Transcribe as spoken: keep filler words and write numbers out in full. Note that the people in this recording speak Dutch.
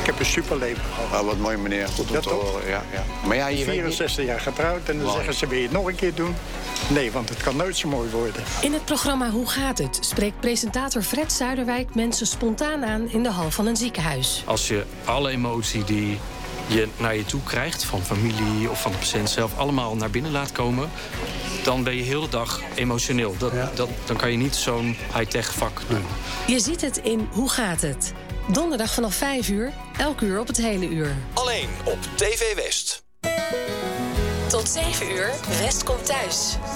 heb een superleven gehad. Oh, wat mooi, meneer. Goed om Ja, te toch? horen. Ja, ja. Maar ja, je weet niet... vierenzestig jaar getrouwd en dan Mooi. zeggen ze, wil je het nog een keer doen? Nee, want het kan nooit zo mooi worden. In het programma Hoe gaat het? Spreekt presentator Fred Zuiderwijk mensen spontaan aan in de hal van een ziekenhuis. Als je alle emotie die je naar je toe krijgt, van familie of van de patiënt zelf, allemaal naar binnen laat komen, dan ben je heel de dag emotioneel. Dat, Ja. dat, dan kan je niet zo'n high-tech vak doen. Je ziet het in Hoe gaat het? Donderdag vanaf vijf uur, elk uur op het hele uur. Alleen op T V West. Tot zeven uur, West komt thuis.